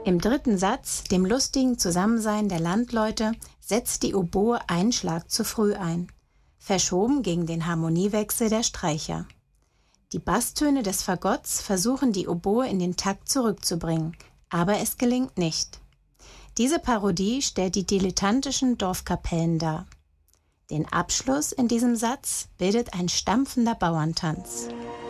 Im dritten Satz, dem lustigen Zusammensein der Landleute, setzt die Oboe einen Schlag zu früh ein, verschoben gegen den Harmoniewechsel der Streicher. Die Basstöne des Fagotts versuchen die Oboe in den Takt zurückzubringen, aber es gelingt nicht. Diese Parodie stellt die dilettantischen Dorfkapellen dar. Den Abschluss in diesem Satz bildet ein stampfender Bauerntanz.